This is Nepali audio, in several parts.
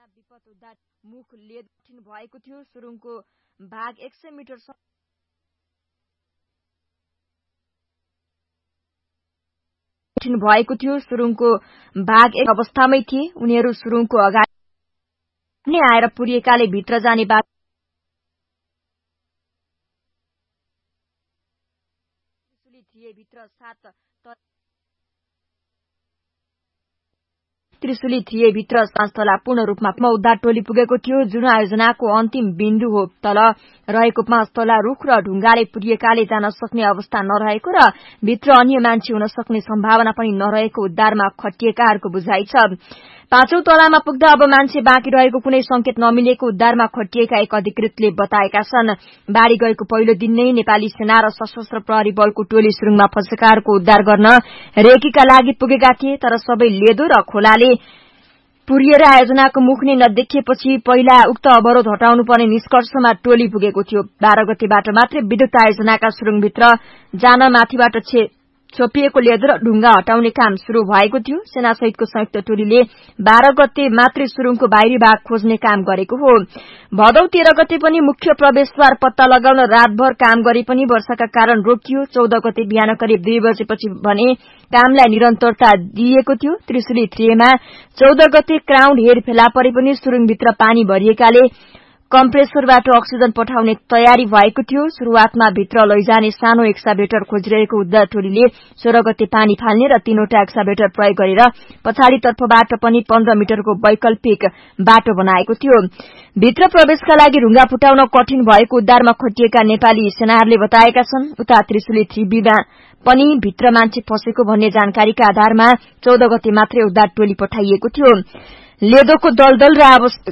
विपद उद्धार मुख लेद कठिन भएको थियो। सुरुङको भाग 100 मिटर भएको थियो। सुरुङको भाग एक अवस्थामै थिए। उनीहरू सुरुङको अगाडि नै आएर पुरिएकाले भित्र जाने बाटो त्रिशुली 3 भित्र 5 तला पूर्ण रूपमा उद्धार टोली पुगेको थियो, जुन आयोजनाको अन्तिम बिन्दु हो। तल रहेको 5 तला रुख र ढुङ्गाले पुरिएकाले जान सक्ने अवस्था नरहेको र भित्र अन्य मान्छे हुन सक्ने सम्भावना पनि नरहेको उद्धारमा खटिएकाहरूको बुझाइ छ। 5औं तलामा पुग्दा अब मान्छे बाँकी रहेको कुनै संकेत नमिलेको उद्धारमा खटिएका एक अधिकृतले बताएका छन्। बाढ़ी गएको पहिलो दिन नै नेपाली सेना र सशस्त्र प्रहरी बलको टोली सुरुङमा फँसेकाहरूको उद्धार गर्न रेकीका लागि पुगेका थिए, तर सबै लेदो र खोलाले पुरिएर आयोजनाको मुख नै नदेखिएपछि पहिला उक्त अवरोध हटाउनु पर्ने निष्कर्षमा टोली पुगेको थियो। 12 गतेबाट मात्रै विद्युत आयोजनाका सुरुङभित्र जान माथिबाट छोपिएको लेदो र ढुङ्गा हटाउने काम शुरू भएको थियो। सेनासहितको संयुक्त टोलीले 12 गते मात्रै सुरुङको बाहिरी भाग खोज्ने काम गरेको हो। भदौ 13 गते पनि मुख्य प्रवेशद्वार पत्ता लगाउन रातभर काम गरे पनि वर्षाका कारण रोकियो। 14 गते बिहान करिब 2 बजेपछि भने कामलाई निरन्तरता दिइएको थियो। त्रिशुली 3 मा 14 गते क्राउन हेर फेला परे पनि सुरुङभित्र पानी भरिएकाले कम्प्रेसरबाट अक्सिजन पठाउने तयारी भएको थियो। शुरूआतमा भित्र लैजाने सानो एक्साभेटर खोजिरहेको उद्धार टोलीले 16 गते पानी फाल्ने र 3वटा एक्साभेटर प्रयोग गरेर पछाडि तर्फबाट पनि 15 मिटरको वैकल्पिक बाटो बनाएको थियो। भित्र प्रवेशका लागि ढुङ्गा फुटाउन कठिन भएको उद्धारमा खटिएका नेपाली सेनाहरूले बताएका छन्। उता त्रिशुली 3B मा पनि भित्र मान्छे फँसेको भन्ने जानकारीका आधारमा 14 गते मात्रै उद्धार टोली पठाइएको थियो। लेदोको दलदल र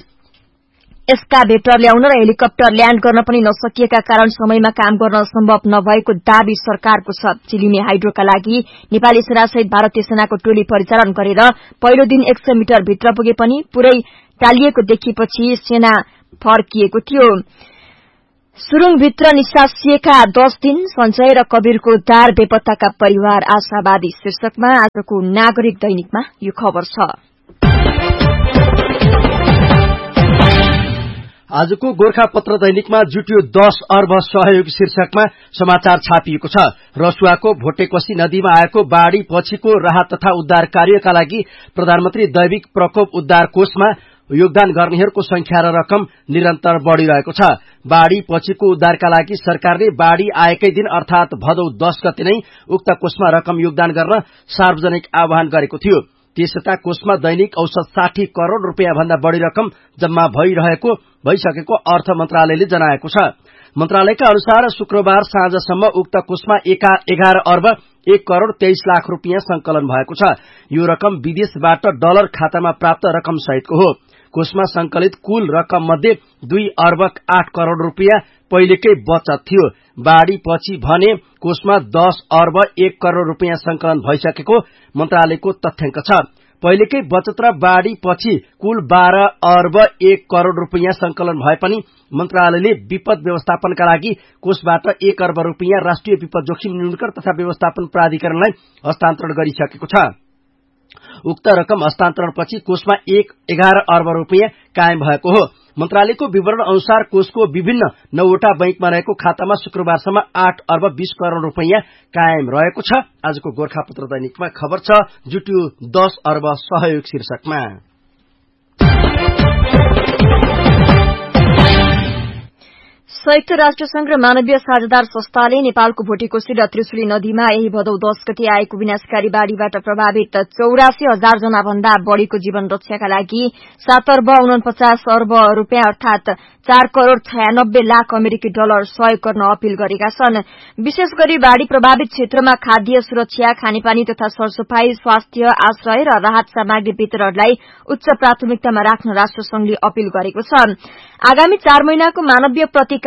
एस्काभेटर ल्याउन र हेलिकप्टर ल्याण्ड गर्न पनि नसकिएका कारण समयमा काम गर्न सम्भव नभएको दावी सरकारको छ। चिलिमे हाइड्रोका लागि नेपाली सेनासहित भारतीय सेनाको टोली परिचालन गरेर पहिलो दिन 100 मिटर भित्र पुगे पनि पुरै टालिएको देखिएपछि सेना फर्किएको थियो। सुरुङभित्र निसासिएका 10 दिन सञ्चय र कबीरको उद्धार बेपत्ताका परिवार आशावादी शीर्षकमा आजको नागरिक दैनिकमा यो खबर छ। आजको गोरखापत्र दैनिकमा जुट्यो 10 अर्ब सहयोग शीर्षकमा समाचार छापिएको छ। रसुवाको भोटेकोशी नदीमा आएको बाढ़ी पछिको राहत तथा उद्धार कार्यका लागि प्रधानमन्त्री दैविक प्रकोप उद्धार कोषमा योगदान गर्नेहरूको संख्या र रकम निरन्तर बढ़िरहेको छ। बाढ़ी पछिको उद्धारका लागि सरकारले बाढ़ी आएकै दिन अर्थात भदौ 10 गते नै उक्त कोषमा रकम योगदान गर्न सार्वजनिक आह्वान गरेको थियो। त्यसता कोषमा दैनिक औसत 60 करोड़ रुपियाँ भन्दा बढ़ी रकम जम्मा भइसकेको अर्थ मन्त्रालयले जनाएको छ। मन्त्रालयका अनुसार शुक्रबार साँझसम्म उक्त कोषमा 11 अर्ब 1 करोड़ 23 लाख रुपियाँ संकलन भएको छ। यो रकम विदेशबाट डलर खातामा प्राप्त रकम सहितको हो। कोषमा संकलित कुल रकम मध्ये 2 अर्ब 8 करोड़ रुपियाँ पहिलेकै बचत थियो। बाढ़ी पछि भने कोषमा 10 अर्ब 1 करोड़ रुपियाँ संकलन भइसकेको मन्त्रालयको तथ्याङ्क छ। पहिलेकै बचत र बाढ़ी पछि कुल 12 अर्ब 1 करोड़ रुपियाँ संकलन भए पनि मन्त्रालयले विपद व्यवस्थापनका लागि कोषबाट 1 अर्ब रुपियाँ राष्ट्रिय विपद जोखिम न्यूनीकरण तथा व्यवस्थापन प्राधिकरणलाई हस्तान्तरण गरिसकेको छ। उक्त रकम हस्तान्तरणपछि कोषमा 11 अर्ब रुपियाँ कायम भएको हो। मन्त्रालयको विवरण अनुसार कोषको विभिन्न 9वटा बैंकमा रहेको खातामा शुक्रबारसम्म 8 अर्ब 20 करोड़ रुपियाँ कायम रहेको छ। आजको गोरखापत्र दैनिकमा खबर छ जुट्यो 10 अर्ब सहयोग शीर्षकमा। संयुक्त राष्ट्रसंघ र मानवीय साझेदार संस्थाले नेपालको भोटेकोशी र त्रिशुली नदीमा यही भदौ 10 गते आएको विनाशकारी बाढ़ीबाट प्रभावित 84,000 जना भन्दा बढ़ीको जीवन रक्षाका लागि 7 अर्ब 49 अर्ब रुपियाँ अर्थात 4 करोड़ 96 लाख अमेरिकी डलर सहयोग गर्न अपील गरेका छन्। विशेष गरी बाढ़ी प्रभावित क्षेत्रमा खाद्य सुरक्षा, खानेपानी तथा सरसफाई, स्वास्थ्य, आश्रय र राहत सामग्री वितरणलाई उच्च प्राथमिकतामा राख्न राष्ट्रसंघले अपील गरेको छ। आगामी 4 महिनाको मानवीय प्रतिकार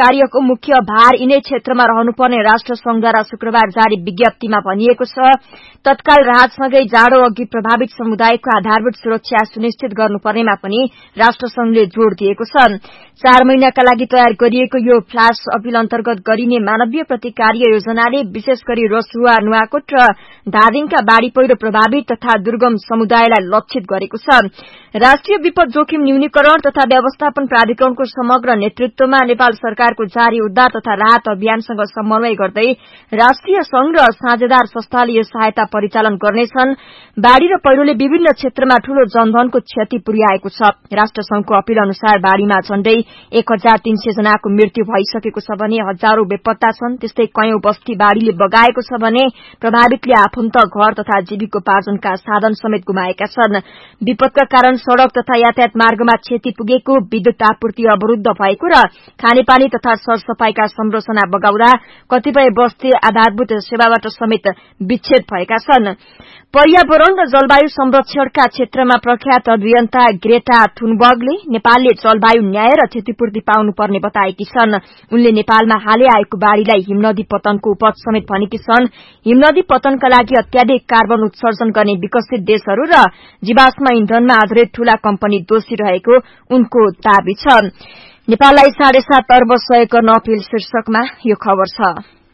कार्यको मुख्य भार यिनै क्षेत्रमा रहनुपर्ने राष्ट्रसंघद्वारा शुक्रबार जारी विज्ञप्तिमा भनिएको छ। तत्काल राहतसँगै जाडो अघि प्रभावित समुदायको आधारभूत सुरक्षा सुनिश्चित गर्नुपर्नेमा पनि राष्ट्रसंघले जोड़ दिएको छ। 4 महिनाका लागि तयार गरिएको यो फ्लाश अपिल अन्तर्गत गरिने मानवीय प्रतिकार्य योजनाले विशेष गरी रसुवा, नुवाकोट र धादिङका बाढ़ी पहिरो प्रभावित तथा दुर्गम समुदायलाई लक्षित गरेको छ। राष्ट्रिय विपद जोखिम न्यूनीकरण तथा व्यवस्थापन प्राधिकरणको समग्र नेतृत्वमा नेपाल सरकारको जारी उद्धार तथा राहत अभियानसँग समन्वय गर्दै राष्ट्रिय संघ र साझेदार संस्थाले यो सहायता परिचालन गर्नेछन्। बाढ़ी र पहिरोले विभिन्न क्षेत्रमा ठूलो जनधनको क्षति पुर्याएको छ। राष्ट्रसंघको अपील अनुसार बाढ़ीमा झण्डै 1300 जनाको मृत्यु भइसकेको छ भने हजारौं बेपत्ता छन्। त्यस्तै कयौं बस्ती बाढ़ीले बगाएको छ भने प्रभावितले आफन्त, घर तथा जीविकोपार्जनका साधन समेत गुमाएका छन्। विपदका कारण सड़क तथा यातायात मार्गमा क्षति पुगेको, विद्युत आपूर्ति अवरूद्ध भएको र खानेपानी तथा सरसफाईका संरचना बगाउँदा कतिपय बस्ती आधारभूत सेवाबाट समेत विच्छेद भएका छन्। पर्यावरण र जलवायु संरक्षणका क्षेत्रमा प्रख्यात अभियन्ता ग्रेटा थुनबर्गले नेपालले जलवायु न्याय र क्षतिपूर्ति पाउनुपर्ने बताएकी छन्। उनले नेपालमा हालै आएको बाढ़ीलाई हिमनदी पतनको उपज समेत भनेकी छन्। हिमनदी पतनका लागि अत्याधिक कार्बन उत्सर्जन गर्ने विकसित देशहरू र जीवाश्म इन्धनमा आधारित ठूला कम्पनी दोषी रहेको उनको दावी छ। नेपाललाई 7.5 अर्ब सहयोग गर्न अपील शीर्षकमा यो खबर छ।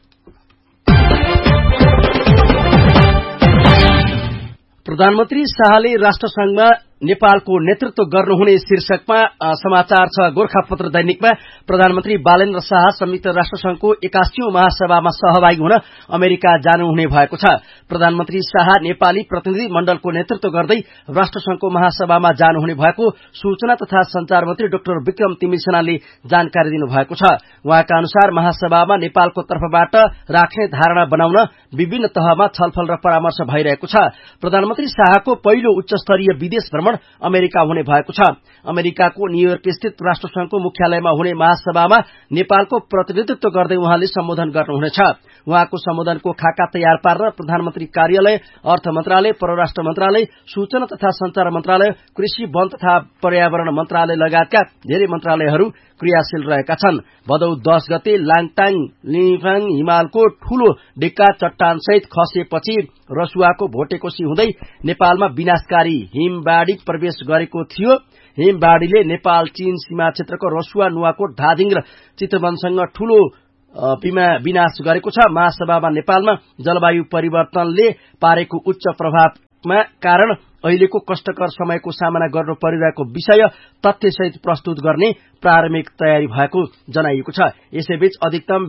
प्रधानमन्त्री शाहले राष्ट्रसंघमा नेपालको नेतृत्व गर्नुहुने शीर्षकमा समाचार छ। गोरखापत्र दैनिकमा प्रधानमन्त्री बालेन्द्र शाह संयुक्त राष्ट्रसंघको 81औं महासभामा सहभागी हुन अमेरिका जानुहुने भएको छ। प्रधानमन्त्री शाह नेपाली प्रतिनिधि मण्डलको नेतृत्व गर्दै राष्ट्रसंघको महासभामा जानुहुने भएको सूचना तथा संचार मन्त्री डाक्टर विक्रम तिमिलसेनाले जानकारी दिनुभएको छ। उहाँका अनुसार महासभामा नेपालको तर्फबाट राख्ने धारणा बनाउन विभिन्न तहमा छलफल र परामर्श भइरहेको छ। प्रधानमन्त्री शाहको पहिलो उच्चस्तरीय विदेश भ्रमण अमेरिका हुने भएको छ। अमेरिकाको न्यूयोर्क स्थित राष्ट्रसंघको मुख्यालयमा हुने महासभामा नेपालको प्रतिनिधित्व गर्दै उहाँले सम्बोधन गर्नुहुनेछ। उहाँको सम्बोधनको खाका तयार पारेर प्रधानमन्त्री कार्यालय, अर्थ मन्त्रालय, परराष्ट्र मन्त्रालय, सूचना तथा संचार मन्त्रालय, कृषि, वन तथा पर्यावरण मन्त्रालय लगायतका धेरै मन्त्रालयहरू क्रियाशील रहेका छन्। भदौ 10 गते लाङटाङ लिङफाङ हिमालको ठूलो डिक्का चट्टान सहित खसेपछि रसुवाको भोटेकोशी हुँदै नेपालमा विनाशकारी हिमबाढ़ी प्रवेश गरेको थियो। हिमबाढ़ीले नेपाल चीन सीमा क्षेत्रको रसुवा, नुवाकोट, धादिङ र चितवनसँग ठूलो विनाश गरेको छ। महासभामा नेपालमा जलवायु परिवर्तनले पारेको उच्च प्रभावमा कारण अहिलेको कष्टकर समयको सामना गर्नु परिरहेको विषय तथ्यसहित प्रस्तुत गर्ने प्रारम्भिक तयारी भएको जनाइएको छ। यसैबीच अति कम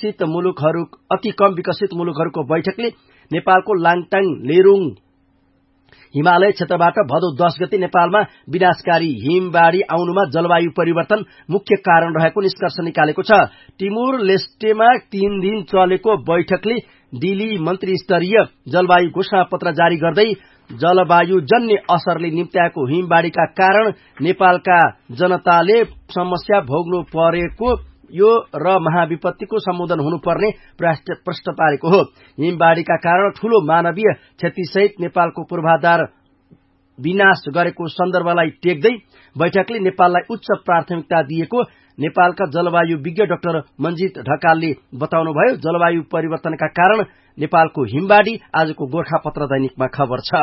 विकसित मुलुकहरूको बैठकले नेपालको लाङटाङ लेरुङ हिमालय क्षेत्रबाट भदौ 10 गते नेपालमा विनाशकारी हिमबाढ़ी आउनुमा जलवायु परिवर्तन मुख्य कारण रहेको निष्कर्ष निकालेको छ। टिमुर लेस्टेमा 3 दिन चलेको बैठकले दिल्ली मन्त्री स्तरीय जलवायु घोषणा पत्र जारी गर्दै जलवायुजन्य असरले निम्त्याएको हिमबाढ़ीका कारण नेपालका जनताले समस्या भोग्नु परेको यो र महाविपत्तिको सम्बोधन हुनुपर्ने प्रश्न पारेको हो। हिमबाढ़ीका कारण ठूलो मानवीय क्षतिसहित नेपालको पूर्वाधार विनाश गरेको सन्दर्भलाई टेक्दै बैठकले नेपाललाई उच्च प्राथमिकता दिएको नेपालका जलवायु विज्ञ डाक्टर मन्जित ढकालले बताउनुभयो। जलवायु परिवर्तनका कारण नेपालको हिमबाढ़ी आजको गोरखापत्र दैनिकमा खबर छ।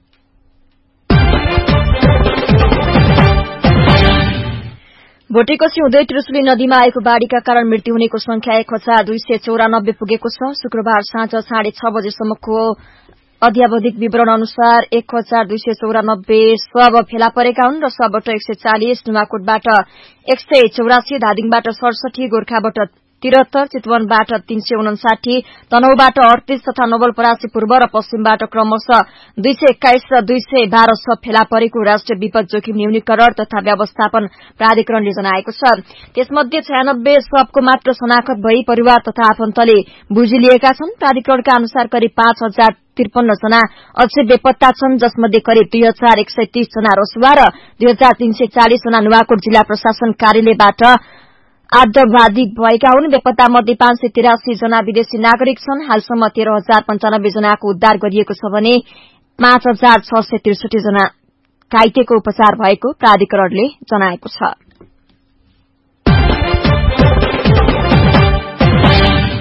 भोटेकोशी हुँदै त्रिशुली नदीमा आएको बाढ़ीका कारण मृत्यु हुनेको संख्या 1294 पुगेको छ। शुक्रबार साँझ 6:30 बजेसम्मको अध्यावधिक विवरण अनुसार 1294 शव फेला परेका हुन् र शवबाट 140, नुवाकोटबाट 184, धादिङबाट 67, गोर्खाबाट 73, चितवनबाट 359, तनहुबाट 38 तथा नवलपरासी पूर्व र पश्चिमबाट क्रमशः 221 र 212 शव फेला परेको राष्ट्रिय विपद जोखिम न्यूनीकरण तथा व्यवस्थापन प्राधिकरणले जनाएको छ। त्यसमध्ये 96 शवको मात्र शनाखत भई परिवार तथा आफन्तले बुझी लिएका छन्। प्राधिकरणका अनुसार करिब 5053 जना अझै बेपत्ता छन्, जसमध्ये करिब 2130 जना रसुवा र 2340 जना नुवाकोट जिल्ला प्रशासन कार्यालयबाट आड्डबादी भएका हुन्। बेपत्ता मध्ये 583 जना विदेशी नागरिक छन्। हालसम्म 13095 जनाको उद्धार गरिएको छ भने 5663 जना घाइतेको उपचार भएको प्राधिकरणले जनाएको छ।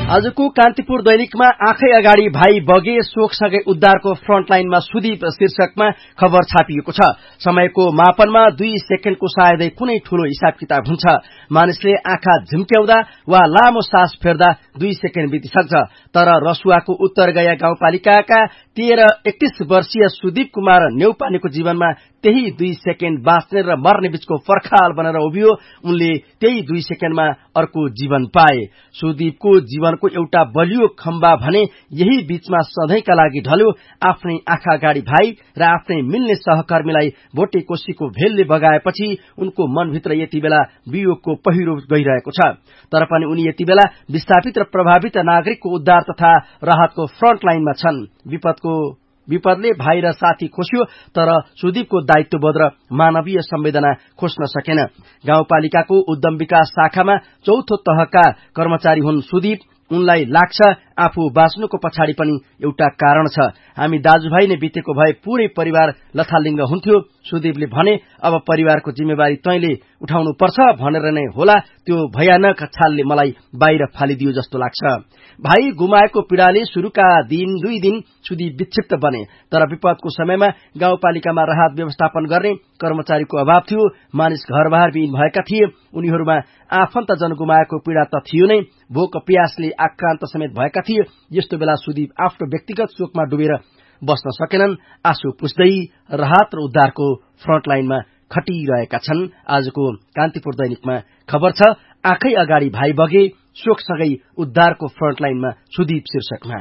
आजको कान्तिपुर दैनिकमा आँखै अगाडि भाइ बगे शोकसँगै उद्धारको फ्रन्टलाइनमा सुदीप शीर्षकमा खबर छापिएको छ। समयको मापनमा 2 सेकेन्डको सायदै कुनै ठूलो हिसाब किताब हुन्छ। मानिसले आँखा झिम्क्याउँदा वा लामो सास फेर्दा 2 सेकेन्ड बितिसक्छ। तर रसुवाको उत्तरगया गाउँपालिकाका 31 वर्षीय सुदीप कुमार नेउपानेको जीवनमा त्यही 2 सेकेन्ड बाँच्ने र मर्ने बीचको पर्खाल बनेर उभियो। उनले त्यही 2 सेकेन्डमा अर्को जीवन पाए। सुदीपको जीवनको एउटा बलियो खम्बा भने यही बीचमा सधैँका लागि ढल्यो। आफ्नै आँखा अगाडि भाइ र आफ्नै मिल्ने सहकर्मीलाई भोटे कोशीको भेलले बगाएपछि उनको मनभित्र यति बेला वियोगको पहिरो गइरहेको छ। तर पनि उनी यति बेला विस्थापित र प्रभावित नागरिकको उद्धार तथा राहतको फ्रन्ट लाइनमा छन्। विपदले भाइ र साथी खोस्यो, तर सुदीपको दायित्वबोध र मानवीय संवेदना खोस्न सकेन। गाउँपालिकाको उद्यम विकास शाखामा 4थो तहका कर्मचारी हुन् सुदीप। उनलाई लाग्छ आफू बाँच्नुको पछाडि पनि एउटा कारण छ। हामी दाजुभाइ नै बितेको भए पूरै परिवार लथालिङ्ग हुन्थ्यो। सुदीपले भने, अब परिवारको जिम्मेवारी तैँले उठाउनु पर्छ भनेर नै होला त्यो भयानक छालले मलाई बाहिर फालिदियो जस्तो लाग्छ। भाइ गुमाएको पीडाले सुरुका 2 दिन सुदीप विक्षिप्त बने। तर विपदको समयमा गाउँपालिकामा राहत व्यवस्थापन गर्ने कर्मचारीको अभाव थियो। मानिस घरबार विहीन भएका थिए। उनीहरूमा आफन्तजन गुमाएको पीडा त थियो नै, भोक प्यासले आक्रान्त समेत भएका थिए। यस्तो बेला सुदीप आफ्नो व्यक्तिगत शोकमा डुबेर बस्न सकेनन्। आँसु पुस्दै राहत र उद्धारको फ्रन्टलाइनमा खटिरहेका छन्। आजको कान्तिपुर दैनिकमा खबर छ, आँखै अगाडि भाइ बगे शोकसँगै उद्धारको फ्रन्टलाइनमा सुदीप शीर्षकमा।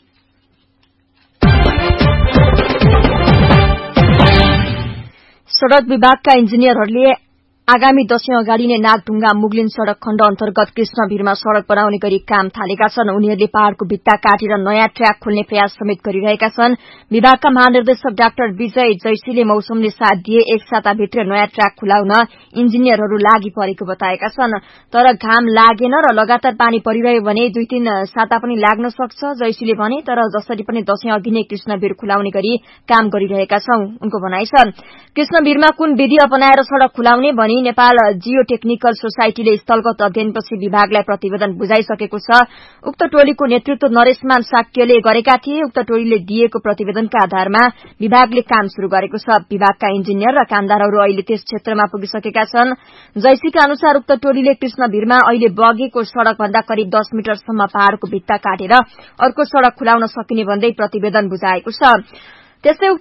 सड़क विभागका इन्जिनियरहरूले आगामी दशैं अगाडि नै नागढुङ्गा मुगलिन सड़क खण्ड अन्तर्गत कृष्णभिरमा सड़क बनाउने गरी काम थालेका छन्। उनीहरूले पहाड़को भित्ता काटेर नयाँ ट्र्याक खोल्ने प्रयास समेत गरिरहेका छन्। विभागका महानिर्देशक डाक्टर विजय जैसीले मौसमले साथ दिए 1 साताभित्र नयाँ ट्र्याक खुलाउन इन्जिनियरहरू लागि परेको बताएका छन्। तर घाम लागेन र लगातार पानी परिरह्यो भने 2-3 साता पनि लाग्न सक्छ जैसीले भने। तर जसरी पनि दशैं अघि नै कृष्णभिर खुलाउने गरी काम गरिरहेका छौं, उनको भनाइ छ। कृष्णभिरमा कुन विधि अपनाएर सड़क खुलाउने भनी नेपाल जियो टेक्निकल सोसाइटीले स्थलगत अध्ययनपछि विभागलाई प्रतिवेदन बुझाइसकेको छ। उक्त टोलीको नेतृत्व नरेशमान साक्यले गरेका थिए। उक्त टोलीले दिएको प्रतिवेदनका आधारमा विभागले काम शुरू गरेको छ। विभागका इन्जिनियर र कामदारहरू अहिले त्यस क्षेत्रमा पुगिसकेका छन्। जैसीका अनुसार उक्त टोलीले कृष्णभिरमा अहिले बगेको सड़क भन्दा करिब 10 मिटरसम्म पहाड़को भित्ता काटेर अर्को सड़क खुलाउन सकिने भन्दै प्रतिवेदन बुझाएको छ। त्यस्तै